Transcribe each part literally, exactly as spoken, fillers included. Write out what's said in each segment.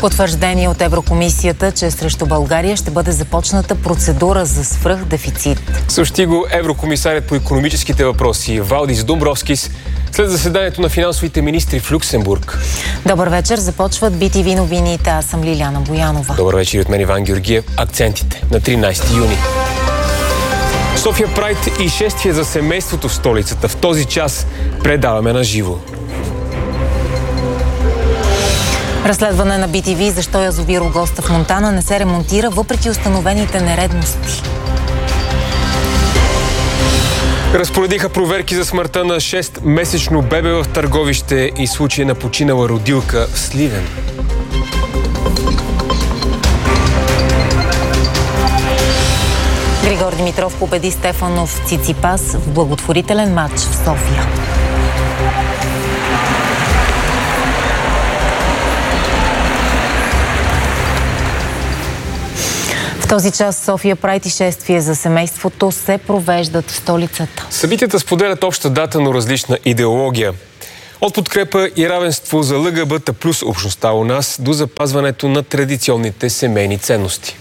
Потвърждение от Еврокомисията, че срещу България ще бъде започната процедура за свръхдефицит. Съобщи го еврокомисарят по икономическите въпроси Валдис Домбровскис след заседанието на финансовите министри в Люксембург. Добър вечер, започват би ти ви новините. Аз съм Лиляна Боянова. Добър вечер от мен Иван Георгиев. Акцентите на тринайсети юни. София Прайд и шествие за семейството в столицата. В този час предаваме на живо. Разследване на би ти ви защо язовир Огоста в Монтана не се ремонтира въпреки установените нередности. Разпоредиха проверки за смъртта на шестмесечно бебе в Търговище и случай на починала родилка в Сливен. Григор Димитров победи Стефанов Циципас в благотворителен матч в София. В този час София Прайд и шествие за семейството се провеждат в столицата. Събитията споделят обща дата, но различна идеология. От подкрепа и равенство за ЛГБТ плюс общността у нас до запазването на традиционните семейни ценности.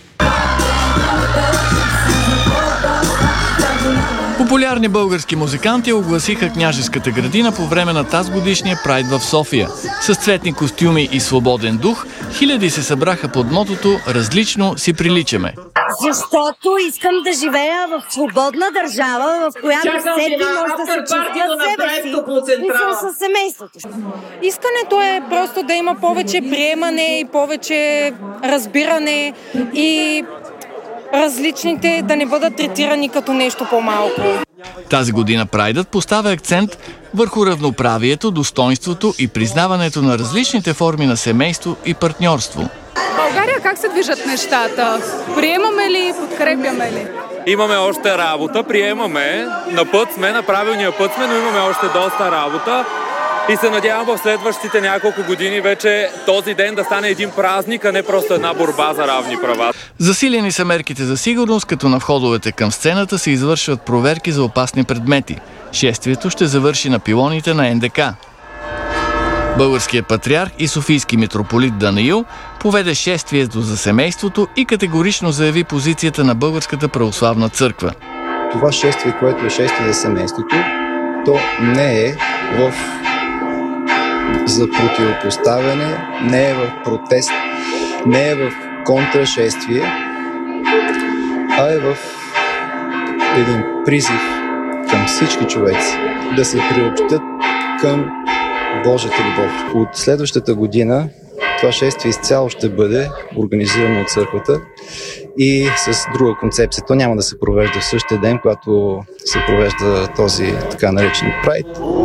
Популярни български музиканти огласиха Княжеската градина по време на тазгодишния прайд в София. С цветни костюми и свободен дух, хиляди се събраха под мотото „Различно си приличаме“. Защото искам да живея в свободна държава, в която всеки може да се чувства себе си и със семейството. Искането е просто да има повече приемане и повече разбиране и различните да не бъдат третирани като нещо по-малко. Тази година прайдът поставя акцент върху равноправието, достойнството и признаването на различните форми на семейство и партньорство. В България как се движат нещата? Приемаме ли, подкрепяме ли? Имаме още работа, приемаме, на път сме, на правилния път сме, но имаме още доста работа. И се надявам в следващите няколко години вече този ден да стане един празник, а не просто една борба за равни права. Засилени са мерките за сигурност, като на входовете към сцената се извършват проверки за опасни предмети. Шествието ще завърши на пилоните на Ен Де Ка. Българският патриарх и софийски митрополит Данаил поведе шествието за семейството и категорично заяви позицията на Българската православна църква. Това шествие, което е шествие за семейството, то не е в за противопоставяне, не е в протест, не е в контрашествие, а е в един призив към всички човеци да се приобщят към Божията любов. От следващата година това шествие изцяло ще бъде организирано от църквата и с друга концепция. То няма да се провежда в същия ден, когато се провежда този така наречен прайд.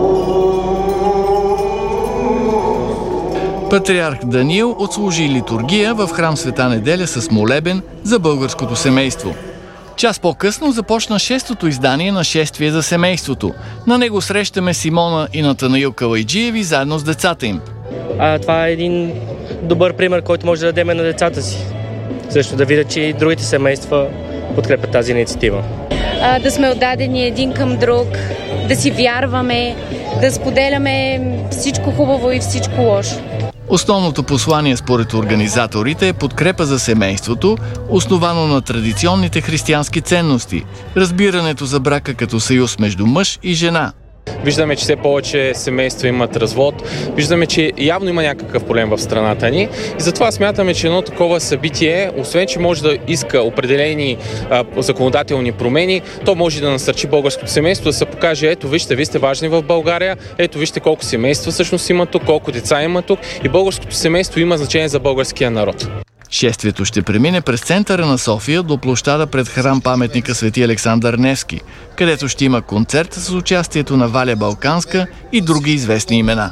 Патриарх Даниил отслужи литургия в храм Света Неделя с молебен за българското семейство. Час по-късно започна шестото издание на шествие за семейството. На него срещаме Симона и Натанаил Калайджиеви заедно с децата им. А, това е един добър пример, който може да дадем на децата си. Също да видят, че и другите семейства подкрепят тази инициатива. А, да сме отдадени един към друг, да си вярваме, да споделяме всичко хубаво и всичко лошо. Основното послание според организаторите е подкрепа за семейството, основано на традиционните християнски ценности, разбирането за брака като съюз между мъж и жена. Виждаме, че все повече семейства имат развод. Виждаме, че явно има някакъв проблем в страната ни. И затова смятаме, че едно такова събитие, освен че може да иска определени а, законодателни промени, то може да насърчи българското семейство, да се покаже: ето вижте, вие сте важни в България, ето вижте колко семейства всъщност има тук, колко деца има тук и българското семейство има значение за българския народ. Шествието ще премине през центъра на София до площада пред храм паметника Свети Александър Невски, където ще има концерт с участието на Валя Балканска и други известни имена.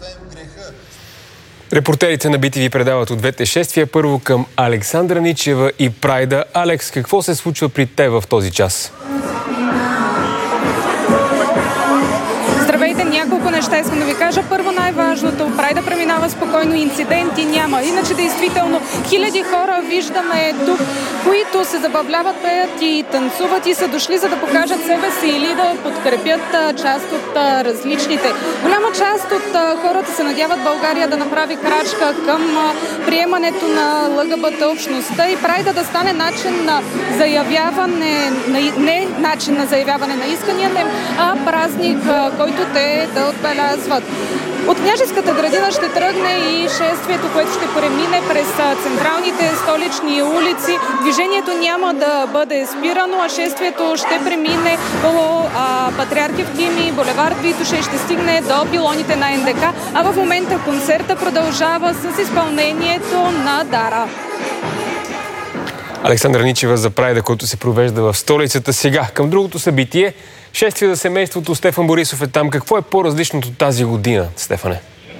Репортерите на би ти ви предават от двете шествия. Първо към Александра Ничева и Прайда. Алекс, какво се случва при те в този час? Здравейте, няколко неща искам да ви ви кажа първо най-важното. Прайда преминава спокойно, инциденти няма. Иначе действително хиляди хора виждаме тук, които се забавляват, пеят и танцуват и са дошли за да покажат себе си или да подкрепят част от различните. Голяма част от хората се надяват България да направи крачка към приемането на ЛГБТ общността и Прайда да стане начин на заявяване, не начин на заявяване на искания, а празник, който те да отбелязват. От Княжеската градина ще тръгне и шествието, което ще премине през централните столични улици. Движението няма да бъде спирано, а шествието ще премине по Патриарх Евтимий, булевард Витоша и ще стигне до пилоните на ен де ка, а в момента концерта продължава с изпълнението на Дара. Александра Ничева за Прайда, който се провежда в столицата. Сега към другото събитие. Шествие за семейството. Стефан Борисов е там. Какво е по-различното тази година, Стефане?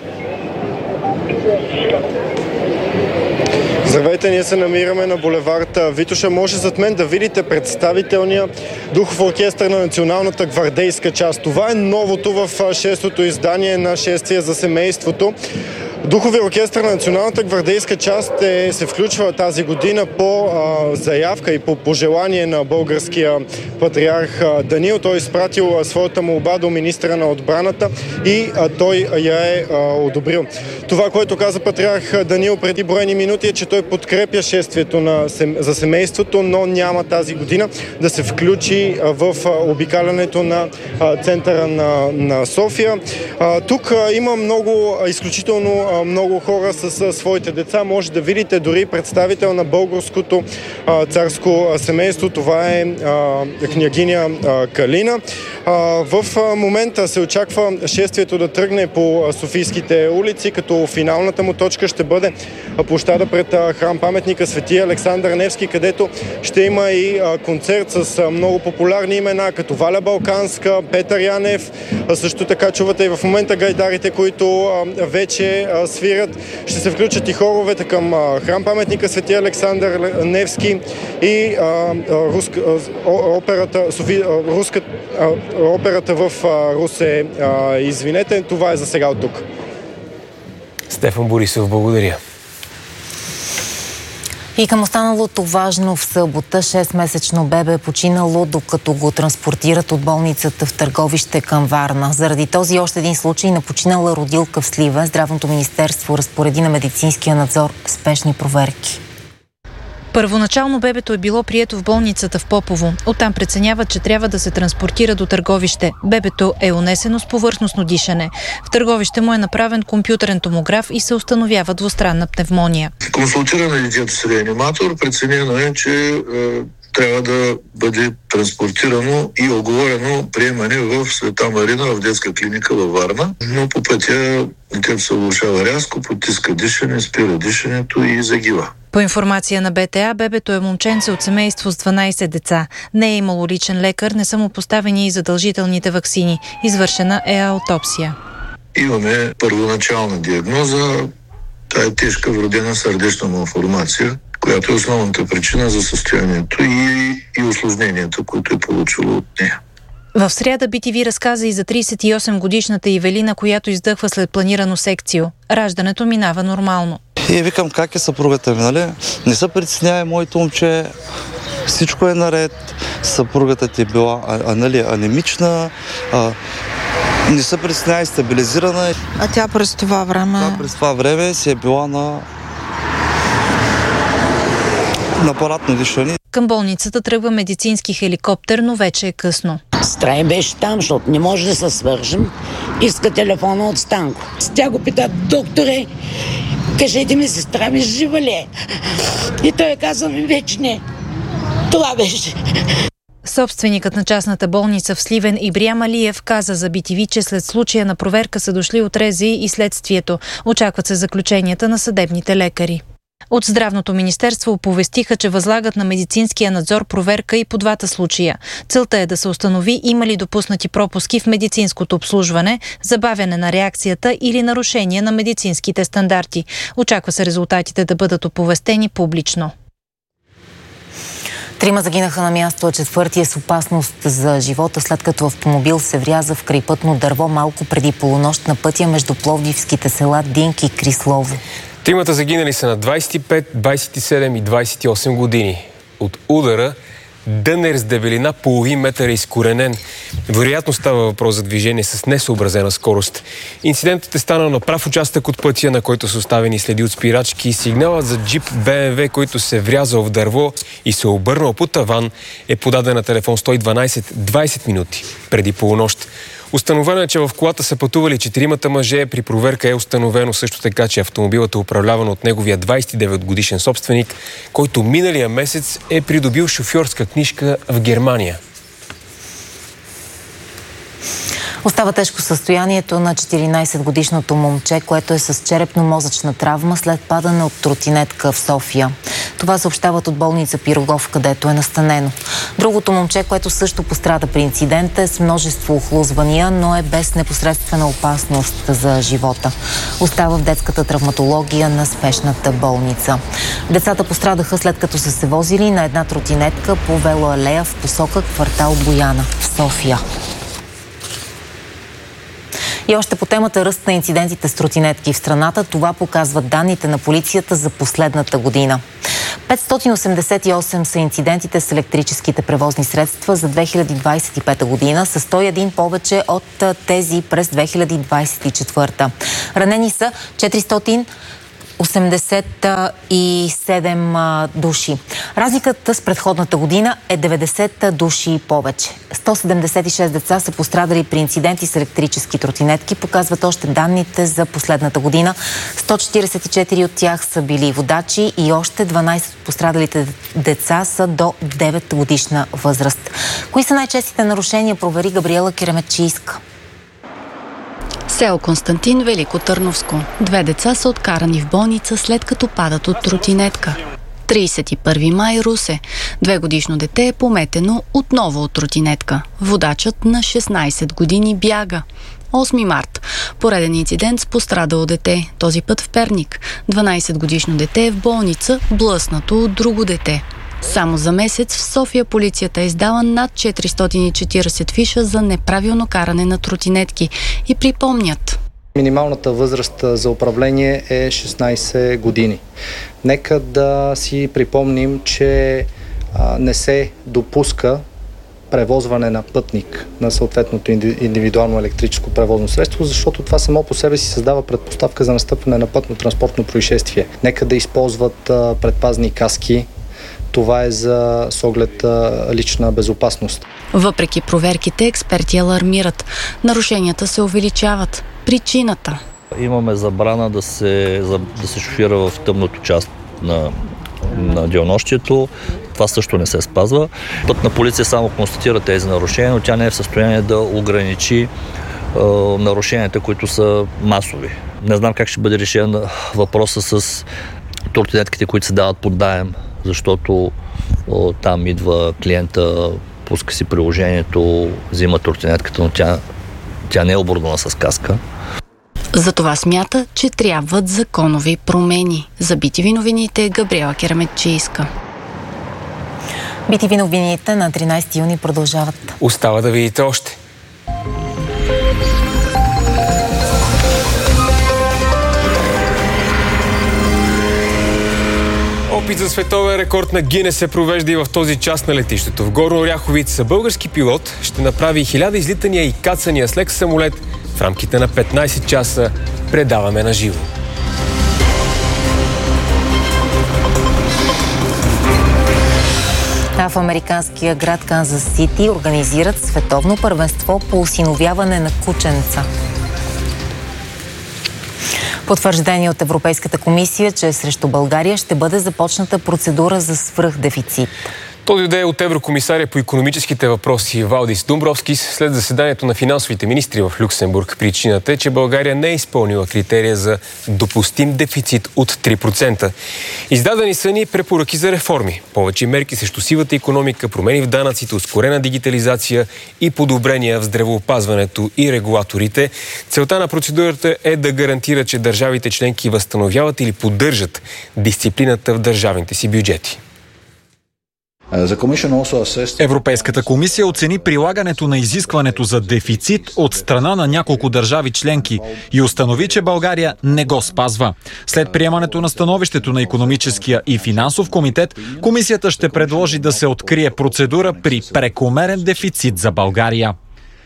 Здравейте, ние се намираме на булевард Витоша. Може зад мен да видите представителния духов оркестър на Националната гвардейска част. Това е новото в шестото издание на шествие за семейството. Духовия оркестър на Националната гвардейска част е, се включва тази година по а, заявка и по пожелание на българския патриарх а, Даниил. Той е изпратил а, своята молба до министра на отбраната и а, той а, я е а, одобрил. Това, което каза патриарх Даниил преди броени минути, е, че той подкрепя шествието на, за семейството, но няма тази година да се включи а, в а, обикалянето на а, центъра на, на София. А, тук а, има много а, изключително много хора с а, своите деца. Може да видите дори представител на българското а, царско а, семейство. Това е а, княгиня а, Калина. А, в а, момента се очаква шествието да тръгне по а, софийските улици, като финалната му точка ще бъде а, площада пред а, храм паметника Свети Александър Невски, където ще има и а, концерт с а, много популярни имена, като Валя Балканска, Петър Янев. А, също така чувате и в момента гайдарите, които а, вече а, свират. Ще се включат и хоровете към а, храм паметника Свети Александър Невски и а, а, руска, а, операта, Софи, а, руска, а, операта в а, Русе. А, извинете, това е за сега от тук. Стефан Борисов, благодаря. И към останалото важно в събота, шестмесечно бебе е починало, докато го транспортират от болницата в Търговище към Варна. Заради този още един случай на починала родилка в Сливен, Здравното министерство разпореди на медицинския надзор спешни проверки. Първоначално бебето е било прието в болницата в Попово. Оттам преценяват, че трябва да се транспортира до Търговище. Бебето е унесено с повърхностно дишане. В Търговище му е направен компютърен томограф и се установява двустранна пневмония. Консултиране детето с реаниматор, преценено е, че е, трябва да бъде транспортирано и оговорено приемане в Света Марина в детска клиника във Варна. Но по пътя детето се влошава рязко, потиска дишане, спира дишането и загива. По информация на Б Т А, бебето е момченце от семейство с дванайсет деца. Не е имало личен лекар, не са му поставени и задължителните ваксини. Извършена е аутопсия. Имаме първоначална диагноза. Тя е тежка вродена сърдечна малформация, която е основната причина за състоянието и, и усложненията, които е получило от нея. В сряда Би Ти Ви разказа и за трийсет и осем годишната Ивелина, която издъхва след планирано секцио. Раждането минава нормално. И викам, как е съпругата ми, нали? Не се притеснява, моето момче, всичко е наред, съпругата ти е била а, а, нали, анемична, а, не се притеснява и стабилизирана. А тя през това време? Тя през това време си е била на, на апаратно дишане. Към болницата тръгва медицински хеликоптер, но вече е късно. Страй беше там, защото не може да се свържем. Иска телефона от Станко. Тя го пита: докторе, кажете ми, сестра ми жива ли е? И той каза: ми вече не. Това беше. Собственикът на частната болница в Сливен Ибриям Алиев каза за Би Ти Ви, че след случая на проверка са дошли от РЗИ и следствието. Очакват се заключенията на съдебните лекари. От Здравното министерство оповестиха, че възлагат на медицинския надзор проверка и по двата случая. Целта е да се установи има ли допуснати пропуски в медицинското обслужване, забавяне на реакцията или нарушение на медицинските стандарти. Очаква се резултатите да бъдат оповестени публично. Трима загинаха на място, а четвърти е с опасност за живота, след като автомобил се вряза в крайпътно дърво малко преди полунощ на пътя между пловдивските села Динк и Крислово. Тримата загинали са на двадесет и пет, двадесет и седем и двадесет и осем години. От удара дънер с дебелина половин метър е изкоренен. Вероятно става въпрос за движение с несъобразена скорост. Инцидентът е станал на прав участък от пътя, на който са оставени следи от спирачки. Сигналът за джип Б М В, който се врязал в дърво и се обърнал по таван, е подаден на телефон сто и дванадесет двадесет минути преди полунощ. Установено е, че в колата са пътували четиримата мъже. При проверка е установено също така, че автомобилът е управляван от неговия двадесет и девет годишен собственик, който миналия месец е придобил шофьорска книжка в Германия. Остава тежко състоянието на четиринадесетгодишното момче, което е с черепно-мозъчна травма след падане от тротинетка в София. Това съобщават от болница Пирогов, където е настанено. Другото момче, което също пострада при инцидента, е с множество охлузвания, но е без непосредствена опасност за живота. Остава в детската травматология на спешната болница. Децата пострадаха след като са се возили на една тротинетка по велоалея в посока квартал Бояна в София. И още по темата ръст на инцидентите с тротинетки в страната, това показват данните на полицията за последната година. петстотин осемдесет и осем са инцидентите с електрическите превозни средства за две хиляди двадесет и пета година, с сто и един повече от тези през две хиляди двадесет и четвърта. Ранени са четиристотин осемдесет и седем души. Разликата с предходната година е деветдесет души повече. сто седемдесет и шест деца са пострадали при инциденти с електрически тротинетки, показват още данните за последната година. сто четиридесет и четири от тях са били водачи и още дванадесет от пострадалите деца са до девет годишна възраст. Кои са най-честите нарушения, провери Габриела Кереметчийска. Село Константин, Велико Търновско. Две деца са откарани в болница, след като падат от тротинетка. тридесет и първи май, Русе. Двегодишно дете е пометено отново от тротинетка. Водачът на шестнадесет години бяга. осми март. Пореден инцидент с пострадало дете. Този път в Перник. дванадесетгодишно дете е в болница, блъснато от друго дете. Само за месец в София полицията е издала над четиристотин и четиридесет фиша за неправилно каране на тротинетки и припомнят. Минималната възраст за управление е шестнадесет години. Нека да си припомним, че а, не се допуска превозване на пътник на съответното индивидуално електрическо превозно средство, защото това само по себе си създава предпоставка за настъпване на пътно-транспортно происшествие. Нека да използват а, предпазни каски. Това е за с оглед а, лична безопасност. Въпреки проверките, експерти алармират. Нарушенията се увеличават. Причината? Имаме забрана да се, да се шофира в тъмното част на, на денонощието. Това също не се спазва. Пътна полиция само констатира тези нарушения, но тя не е в състояние да ограничи е, нарушенията, които са масови. Не знам как ще бъде решен въпроса с тротинетките, които се дават под наем, защото о, там идва клиента, пуска си приложението, взима тротинетката, но тя, тя не е оборудвана с каска. Затова смята, че трябват законови промени. За Би Ти Ви новините, Габриела Кереметчийска. Би Ти Ви новините на тринадесети юни продължават. Остава да видите още. Опит за световен рекорд на Гинес се провежда и в този час на летището. В Горна Оряховица български пилот ще направи хиляда излитания и кацания с лек самолет в рамките на петнадесет часа. Предаваме на живо. А в американския град Канзас Сити организират световно първенство по осиновяване на кученца. Потвърждение от Европейската комисия, че срещу България ще бъде започната процедура за свръхдефицит. То дойде от еврокомисаря по икономическите въпроси Валдис Домбровскис след заседанието на финансовите министри в Люксембург. Причината е, че България не е изпълнила критерия за допустим дефицит от три процента. Издадени са ни препоръки за реформи, повече мерки срещу сивата икономика, промени в данъците, ускорена дигитализация и подобрения в здравеопазването и регулаторите. Целта на процедурата е да гарантира, че държавите членки възстановяват или поддържат дисциплината в държавните си бюджети. Европейската комисия оцени прилагането на изискването за дефицит от страна на няколко държави членки и установи, че България не го спазва. След приемането на становището на Икономическия и финансов комитет, комисията ще предложи да се открие процедура при прекомерен дефицит за България.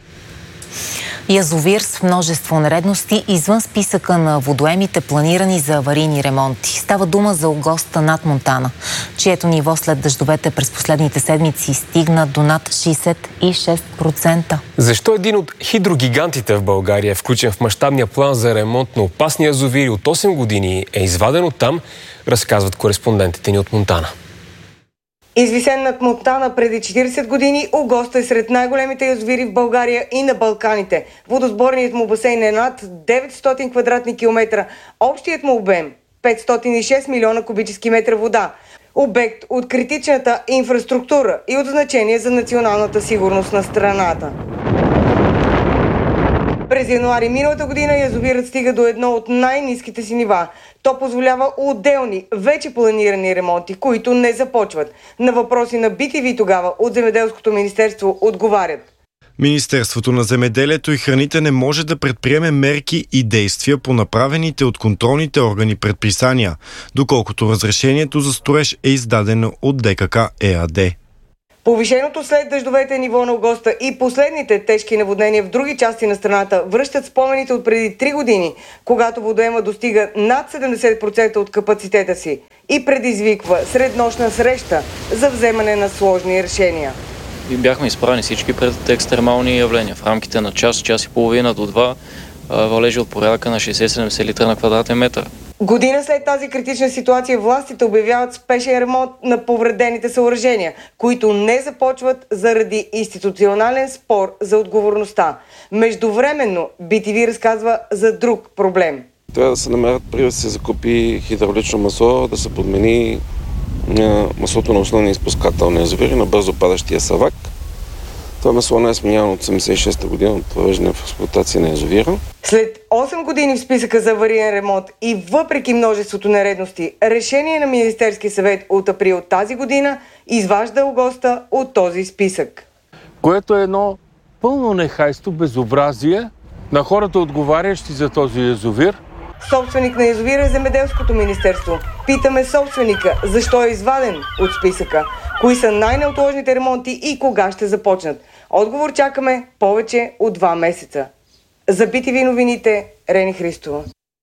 Язовир с множество нередности извън списъка на водоемите, планирани за аварийни ремонти. Става дума за Огоста над Монтана, чието ниво след дъждовете през последните седмици стигна до над шейсет и шест процента. Защо един от хидрогигантите в България е включен в мащабния план за ремонт на опасни язовири от осем години е изваден оттам, разказват кореспондентите ни от Монтана. Извисен над Монтана преди четирийсет години, Огоста е сред най-големите язовири в България и на Балканите. Водосборният му басейн е над деветстотин квадратни километра. Общият му обем – петстотин и шест милиона кубически метра вода. Обект от критичната инфраструктура и от значение за националната сигурност на страната. През януари миналата година язовирът стига до едно от най-ниските си нива. То позволява отделни, вече планирани ремонти, които не започват. На въпроси на би ти ви тогава от Земеделското министерство отговарят. Министерството на земеделието и храните не може да предприеме мерки и действия по направените от контролните органи предписания, доколкото разрешението за строеж е издадено от Д К К ЕАД. Повишеното след дъждовете ниво на Огоста и последните тежки наводнения в други части на страната връщат спомените от преди три години, когато водоема достига над седемдесет процента от капацитета си и предизвиква среднощна среща за вземане на сложни решения. И бяхме изправени всички пред екстремални явления. В рамките на час, час и половина до два валежи от порядъка на шейсет-седемдесет литра на квадратен метър. Година след тази критична ситуация властите обявяват спешен ремонт на повредените съоръжения, които не започват заради институционален спор за отговорността. Междувременно би ти ви разказва за друг проблем. Трябва да се намерят, преди да се закупи хидравлично масло, да се подмени маслото на основния изпускател на язовири, на бързо падащия Савак. Това масло не е сменявано от осемдесет и шеста година от въвеждане в експлоатация на язовира. След осем години в списъка за авариен ремонт и въпреки множеството нередности, решение на Министерския съвет от април тази година изважда Огоста от този списък. Което е едно пълно нехайство, безобразие на хората, отговарящи за този язовир. Собственик на язовира е Земеделското министерство. Питаме собственика защо е изваден от списъка, кои са най-неотложните ремонти и кога ще започнат. Отговор чакаме повече от два месеца. За би ти ви новините, Рени Христова.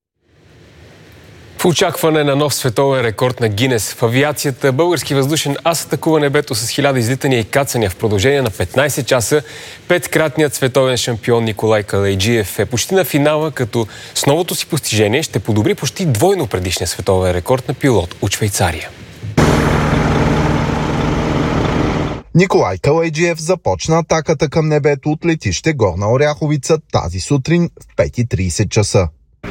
В очакване на нов световен рекорд на Гинес в авиацията, български въздушен ас атакува небето с хиляда излитания и кацания в продължение на петнайсет часа. Петкратният световен шампион Николай Калайджиев е почти на финала, като с новото си постижение ще подобри почти двойно предишния световен рекорд на пилот от Швейцария. Николай Калайджиев започна атаката към небето от летище Горна Оряховица тази сутрин в пет и трийсет часа.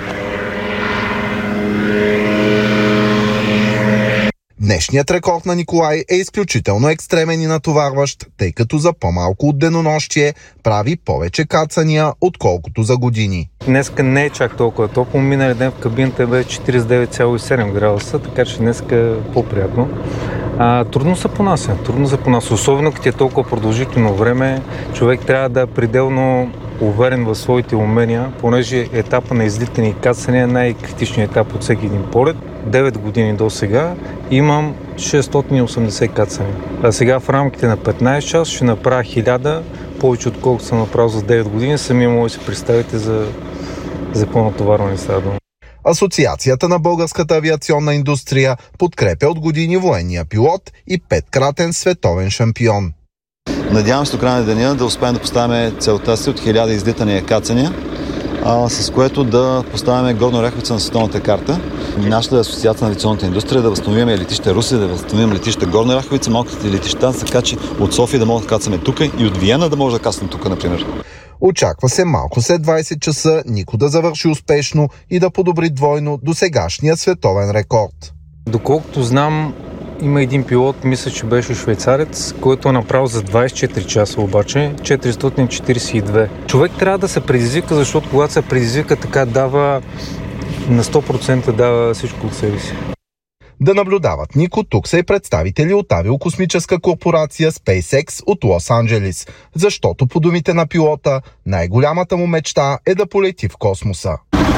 Днешният рекорд на Николай е изключително екстремен и натоварващ, тъй като за по-малко от денонощие прави повече кацания, отколкото за години. Днеска не е чак толкова топло. Миналия ден в кабината бе четирийсет и девет цяло и седем градуса, така че днеска е по-приятно. А, трудно се понася, трудно се понася. Особено като е толкова продължително време, човек трябва да е пределно уверен в своите умения, понеже етапа на излитане и кацане е най-критичният етап от всеки един полет. девет години до сега имам шестстотин и осемдесет кацания. А сега в рамките на петнайсет часа ще направя хиляда, повече отколкото съм направил за девет години. Сами може да си представите за, за какво натоварване става дума. Асоциацията на българската авиационна индустрия подкрепя от години военния пилот и петкратен световен шампион. Надявам се до края на деня да успеем да поставяме целта си от хиляда излитания и кацания, а, с което да поставяме Горна Оряховица на световната карта. Нашата асоциация на авиационната индустрия да възстановим летище Русе, да възстановим летище Горна Оряховица, малките летища са качи от София да могат да кацаме тук и от Виена да може да кацаме тук, например. Очаква се малко след двайсет часа Нико да завърши успешно и да подобри двойно до сегашния световен рекорд. Доколкото знам, има един пилот, мисля, че беше швейцарец, който е направил за двайсет и четири часа обаче четиристотин четирийсет и две. Човек трябва да се предизвика, защото когато се предизвика, така дава на сто процента дава всичко от себе си. Да наблюдават Нико, тук са и представители от авиокосмическа корпорация SpaceX от Лос-Анджелис, защото по думите на пилота, най-голямата му мечта е да полети в космоса.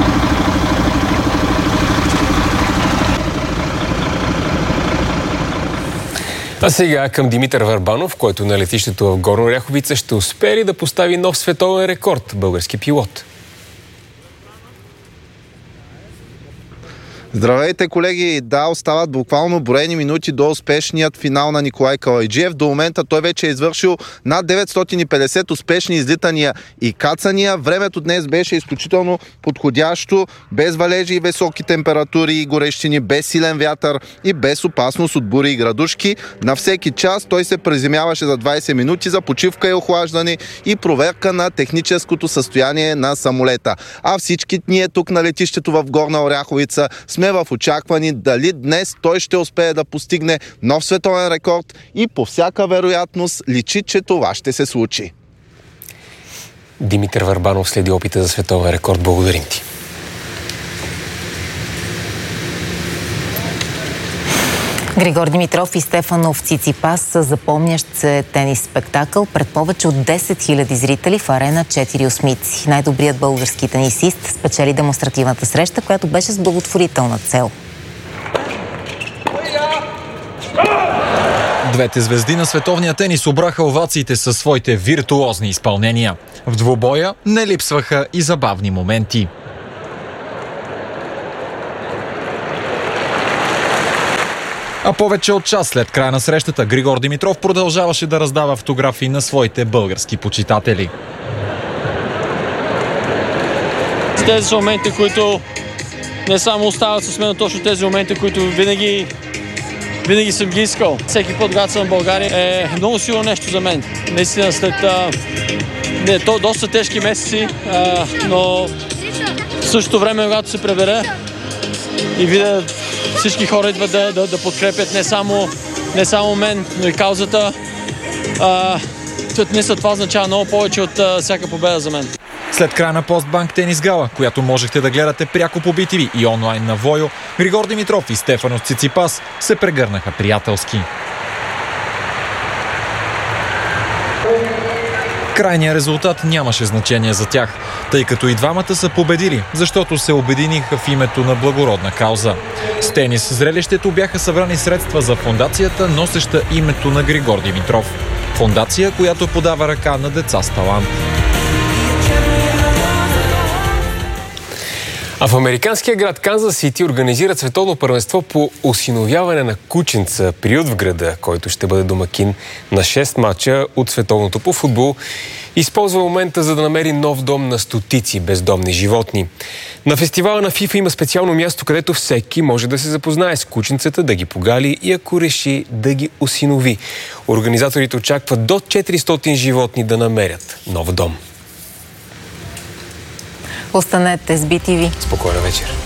А сега към Димитър Върбанов, който на летището в Горна Оряховица ще успее ли да постави нов световен рекорд, български пилот. Здравейте, колеги! Да, остават буквално броени минути до успешният финал на Николай Калайджиев. До момента той вече е извършил над деветстотин и петдесет успешни излитания и кацания. Времето днес беше изключително подходящо, без валежи и високи температури и горещини, без силен вятър и без опасност от бури и градушки. На всеки час той се приземяваше за двайсет минути за почивка и охлаждане и проверка на техническото състояние на самолета. А всички ние тук на летището в Горна Оряховица сме в очаквани дали днес той ще успее да постигне нов световен рекорд и по всяка вероятност личи, че това ще се случи. Димитър Върбанов следи опита за световен рекорд. Благодарим ти. Григор Димитров и Стефанов Циципас са запомнящ се тенис спектакъл пред повече от десет хиляди зрители в арена четири осмици. Най-добрият български тенисист спечели демонстративната среща, която беше с благотворителна цел. Двете звезди на световния тенис обраха овациите със своите виртуозни изпълнения. В двубоя не липсваха и забавни моменти. А повече от час след края на срещата Григор Димитров продължаваше да раздава автографии на своите български почитатели. С тези моменти, които не само остават с мен, точно тези моменти, които винаги, винаги съм ги искал. Всеки път, когато съм в България, е много силно нещо за мен. Наистина след а, не, то, доста тежки месеци, а, но в същото време, когато се пребера и видя всички хора идват да, да, да подкрепят не само, не само мен, но и каузата. А, това означава много повече от а, всяка победа за мен. След края на Постбанк тенис гала, която можехте да гледате пряко по би ти ви и онлайн на Войо, Григор Димитров и Стефанов Циципас се прегърнаха приятелски. Крайният резултат нямаше значение за тях, тъй като и двамата са победили, защото се обединиха в името на благородна кауза. С тенис зрелището бяха събрани средства за фондацията, носеща името на Григор Димитров. Фондация, която подава ръка на деца с талант. А в американския град Канзас Сити организират световно първенство по осиновяване на кученца, приют в града, който ще бъде домакин на шест мача от световното по футбол. Използва момента, за да намери нов дом на стотици бездомни животни. На фестивала на FIFA има специално място, където всеки може да се запознае с кученцата, да ги погали и ако реши да ги осинови. Организаторите очакват до четиристотин животни да намерят нов дом. Останете с би ти ви. Спокойна вечер.